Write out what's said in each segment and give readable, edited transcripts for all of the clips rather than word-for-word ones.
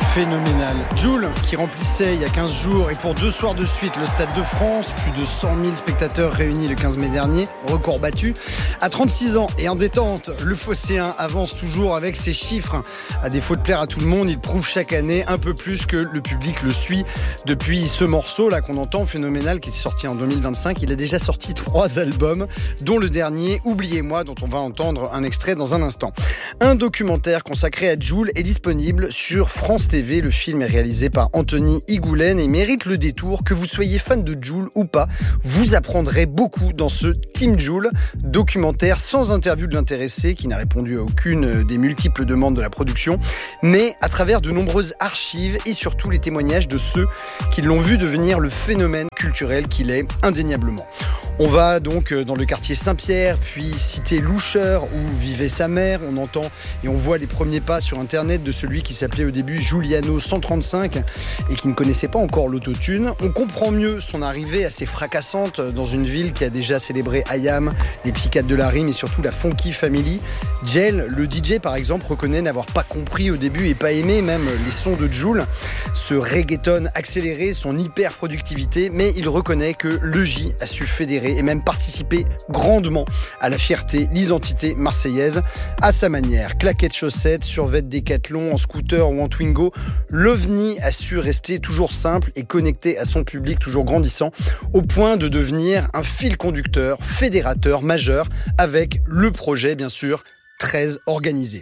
Phénoménal. Jul qui remplissait il y a 15 jours et pour 2 soirs de suite le Stade de France, plus de 100 000 spectateurs réunis le 15 mai dernier, record battu. À 36 ans et en détente, le Phocéen avance toujours avec ses chiffres. À défaut de plaire à tout le monde, il prouve chaque année un peu plus que le public le suit. Depuis ce morceau là qu'on entend, Phénoménal, qui est sorti en 2025, il a déjà sorti 3 albums, dont le dernier, Oubliez-moi, dont on va entendre un extrait dans un instant. Un documentaire consacré à Jul est disponible sur France TV. Le film est réalisé par Anthony Higoulen et mérite le détour. Que vous soyez fan de Jul ou pas, vous apprendrez beaucoup dans ce Team Jul, documentaire sans interview de l'intéressé qui n'a répondu à aucune des multiples demandes de la production, mais à travers de nombreuses archives et surtout les témoignages de ceux qui l'ont vu devenir le phénomène culturel qu'il est indéniablement. On va donc dans le quartier Saint-Pierre, puis cité Loucheur où vivait sa mère. On entend et on voit les premiers pas sur internet de celui qui s'appelait au début Juliano 135 et qui ne connaissait pas encore l'autotune. On comprend mieux son arrivée assez fracassante dans une ville qui a déjà célébré IAM, les psychiatres de la rime et surtout la Funky Family. Jel, le DJ par exemple, reconnaît n'avoir pas compris au début et pas aimé même les sons de Jul, ce reggaeton accéléré, son hyper productivité, mais il reconnaît que le J a su fédérer et même participer grandement à la fierté, l'identité marseillaise à sa manière. Claquettes chaussettes, survêtements Décathlon, en scooter ou en Twingo, l'OVNI a su rester toujours simple et connecté à son public toujours grandissant, au point de devenir un fil conducteur, fédérateur majeur, avec le projet bien sûr 13 organisé.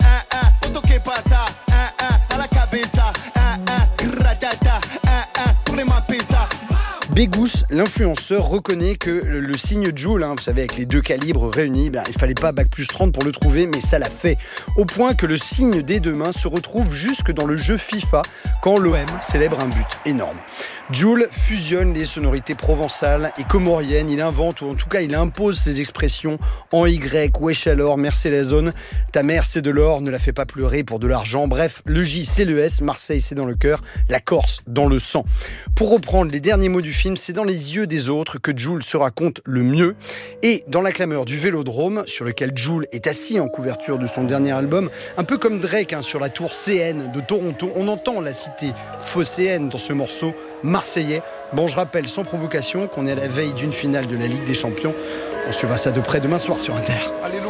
Begous, l'influenceur, reconnaît que le signe Jul, vous savez, avec les 2 calibres réunis, il fallait pas bac+30 pour le trouver, mais ça l'a fait. Au point que le signe des 2 mains se retrouve jusque dans le jeu FIFA quand l'OM célèbre un but énorme. Jul fusionne les sonorités provençales et comoriennes. Il invente, ou en tout cas il impose ses expressions en Y, wesh alors, merci la zone, ta mère c'est de l'or, ne la fais pas pleurer pour de l'argent. Bref, le J c'est le S, Marseille c'est dans le cœur, la Corse dans le sang. Pour reprendre les derniers mots du film, c'est dans les yeux des autres que Jul se raconte le mieux. Et dans la clameur du Vélodrome, sur lequel Jul est assis en couverture de son dernier album, un peu comme Drake sur la tour CN de Toronto, on entend la cité phocéenne dans ce morceau marseillais. Bon, je rappelle sans provocation qu'on est à la veille d'une finale de la Ligue des Champions. On suivra ça de près demain soir sur Inter.